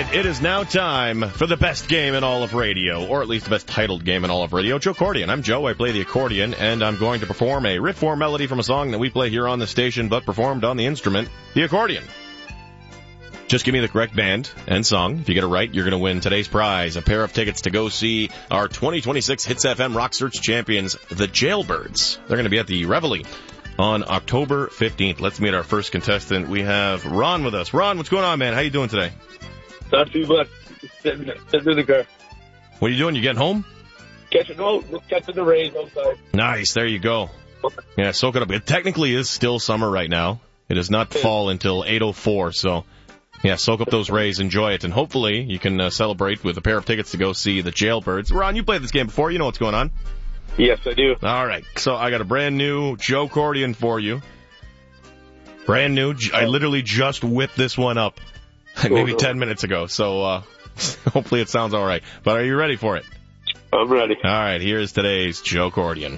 right, it is now time for the best game in all of radio, or at least the best titled game in all of radio, Joe Accordion. I'm Joe, I play the accordion, and I'm going to perform a riff or melody from a song that we play here on the station, but performed on the instrument, the accordion. Just give me the correct band and song. If you get it right, you're going to win today's prize, a pair of tickets to go see our 2026 Hits FM Rock Search champions, the Jailbirds. They're going to be at the Reveille on October 15th. Let's meet our first contestant. We have Ron with us. Ron, what's going on, man? How you doing today? Not too much. Sitting in the car. What are you doing? You getting home? Catching the rain outside. Nice. There you go. Yeah, soak it up. It technically is still summer right now. It is not fall until 8:04, so yeah, soak up those rays, enjoy it, and hopefully you can celebrate with a pair of tickets to go see the Jailbirds. Ron, you played this game before. You know what's going on. Yes, I do. All right, so I got a brand new Joe Accordion for you. Brand new. I literally just whipped this one up maybe 10 minutes ago, so hopefully it sounds all right. But are you ready for it? I'm ready. All right, here's today's Joe Accordion.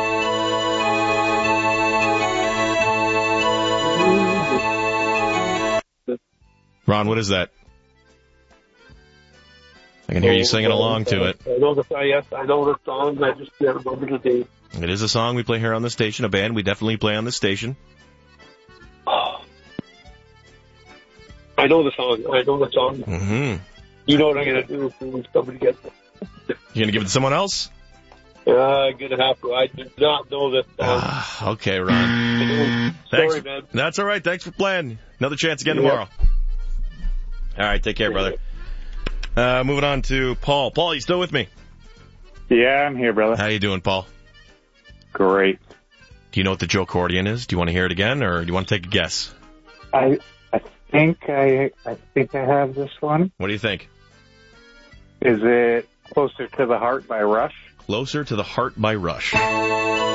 Ron, what is that? I can hear you singing along to it. I know the song, yes. I know the song. I just can't remember the name. It is a song we play here on the station, a band we definitely play on the station. I know the song. Mm-hmm. You know what I'm going to do if somebody gets it. You going to give it to someone else? I'm going to have to. I do not know this song. Okay, Ron. Sorry, man. That's all right. Thanks for playing. Another chance again tomorrow. All right, take care, brother. Moving on to Paul. Paul, you still with me? Yeah, I'm here, brother. How you doing, Paul? Great. Do you know what the Joe Accordion is? Do you want to hear it again, or do you want to take a guess? I think I have this one. What do you think? Is it Closer to the Heart by Rush? Closer to the Heart by Rush.